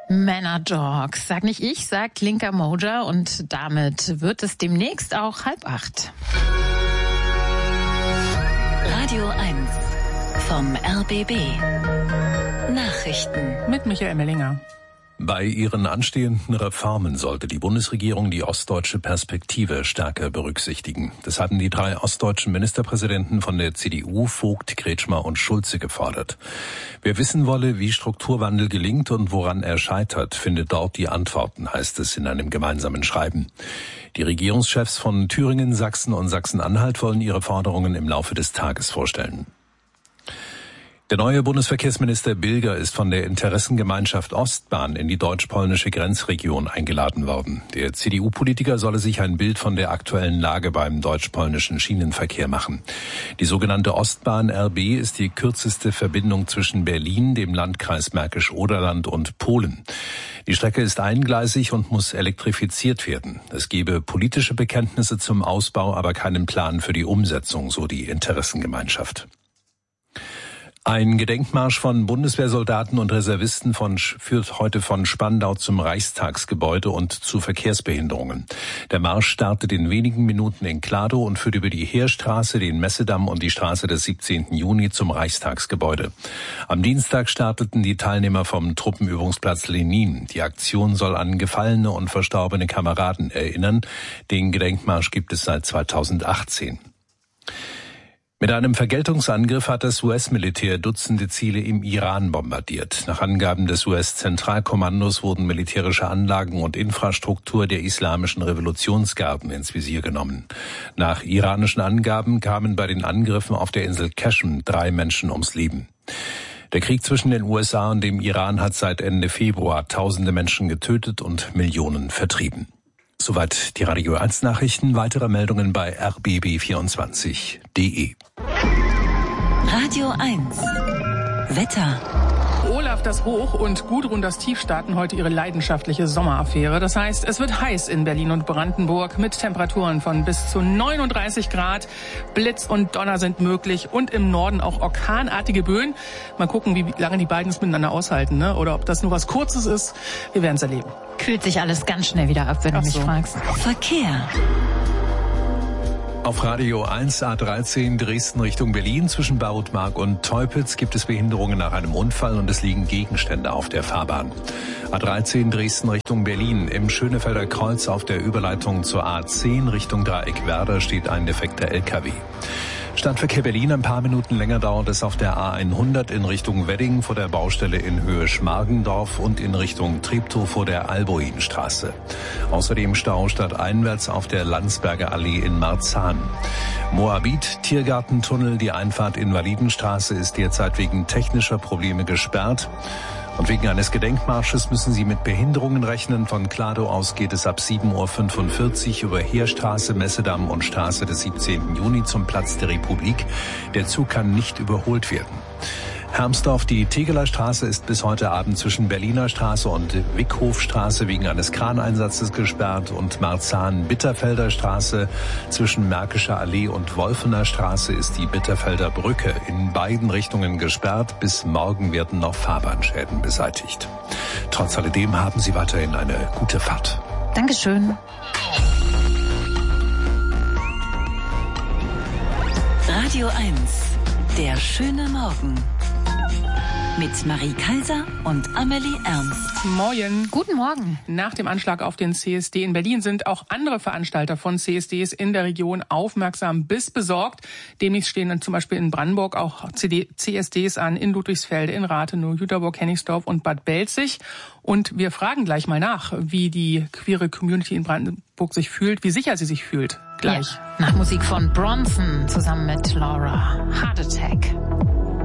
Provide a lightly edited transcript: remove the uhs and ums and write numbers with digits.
Männerdogs. Sag nicht ich, sagt Linka Moja und damit wird es demnächst auch 7:30. Radio 1 vom RBB. Nachrichten mit Michael Mellinger. Bei ihren anstehenden Reformen sollte die Bundesregierung die ostdeutsche Perspektive stärker berücksichtigen. Das hatten die 3 ostdeutschen Ministerpräsidenten von der CDU, Vogt, Kretschmer und Schulze gefordert. Wer wissen wolle, wie Strukturwandel gelingt und woran er scheitert, findet dort die Antworten, heißt es in einem gemeinsamen Schreiben. Die Regierungschefs von Thüringen, Sachsen und Sachsen-Anhalt wollen ihre Forderungen im Laufe des Tages vorstellen. Der neue Bundesverkehrsminister Bilger ist von der Interessengemeinschaft Ostbahn in die deutsch-polnische Grenzregion eingeladen worden. Der CDU-Politiker solle sich ein Bild von der aktuellen Lage beim deutsch-polnischen Schienenverkehr machen. Die sogenannte Ostbahn RB ist die kürzeste Verbindung zwischen Berlin, dem Landkreis Märkisch-Oderland und Polen. Die Strecke ist eingleisig und muss elektrifiziert werden. Es gebe politische Bekenntnisse zum Ausbau, aber keinen Plan für die Umsetzung, so die Interessengemeinschaft. Ein Gedenkmarsch von Bundeswehrsoldaten und Reservisten führt heute von Spandau zum Reichstagsgebäude und zu Verkehrsbehinderungen. Der Marsch startet in wenigen Minuten in Kladow und führt über die Heerstraße, den Messedamm und die Straße des 17. Juni zum Reichstagsgebäude. Am Dienstag starteten die Teilnehmer vom Truppenübungsplatz Lenin. Die Aktion soll an gefallene und verstorbene Kameraden erinnern. Den Gedenkmarsch gibt es seit 2018. Mit einem Vergeltungsangriff hat das US-Militär Dutzende Ziele im Iran bombardiert. Nach Angaben des US-Zentralkommandos wurden militärische Anlagen und Infrastruktur der islamischen Revolutionsgarden ins Visier genommen. Nach iranischen Angaben kamen bei den Angriffen auf der Insel Qashm 3 Menschen ums Leben. Der Krieg zwischen den USA und dem Iran hat seit Ende Februar Tausende Menschen getötet und Millionen vertrieben. Soweit die Radio 1 Nachrichten. Weitere Meldungen bei rbb24.de. Radio 1 Wetter. Olaf das Hoch und Gudrun das Tief starten heute ihre leidenschaftliche Sommeraffäre. Das heißt, es wird heiß in Berlin und Brandenburg mit Temperaturen von bis zu 39 Grad. Blitz und Donner sind möglich und im Norden auch orkanartige Böen. Mal gucken, wie lange die beiden es miteinander aushalten, ne? Oder ob das nur was Kurzes ist. Wir werden es erleben. Kühlt sich alles ganz schnell wieder ab, wenn du mich fragst. Verkehr. Auf Radio 1 A13 Dresden Richtung Berlin zwischen Barutmark und Teupitz gibt es Behinderungen nach einem Unfall und es liegen Gegenstände auf der Fahrbahn. A13 Dresden Richtung Berlin im Schönefelder Kreuz auf der Überleitung zur A10 Richtung Dreieck Werder steht ein defekter LKW. Stadtverkehr Berlin, ein paar Minuten länger dauert es auf der A100 in Richtung Wedding vor der Baustelle in Höhe Schmargendorf und in Richtung Treptow vor der Alboinstraße. Außerdem Stau stadteinwärts auf der Landsberger Allee in Marzahn. Moabit, Tiergartentunnel, die Einfahrt Invalidenstraße ist derzeit wegen technischer Probleme gesperrt. Und wegen eines Gedenkmarsches müssen Sie mit Behinderungen rechnen. Von Kladow aus geht es ab 7:45 Uhr über Heerstraße, Messedamm und Straße des 17. Juni zum Platz der Republik. Der Zug kann nicht überholt werden. Hermsdorf, die Tegeler Straße ist bis heute Abend zwischen Berliner Straße und Wickhofstraße wegen eines Kraneinsatzes gesperrt und Marzahn-Bitterfelder Straße zwischen Märkischer Allee und Wolfener Straße ist die Bitterfelder Brücke in beiden Richtungen gesperrt. Bis morgen werden noch Fahrbahnschäden beseitigt. Trotz alledem haben Sie weiterhin eine gute Fahrt. Dankeschön. Radio 1, der schöne Morgen. Mit Marie Kaiser und Amelie Ernst. Moin. Guten Morgen. Nach dem Anschlag auf den CSD in Berlin sind auch andere Veranstalter von CSDs in der Region aufmerksam bis besorgt. Demnächst stehen dann zum Beispiel in Brandenburg auch CSDs an, in Ludwigsfelde, in Rathenow, Jüterbock, Hennigsdorf und Bad Belzig. Und wir fragen gleich mal nach, wie die queere Community in Brandenburg sich fühlt, wie sicher sie sich fühlt. Gleich. Ja, nach Musik von Bronson zusammen mit Laura. Heart Attack.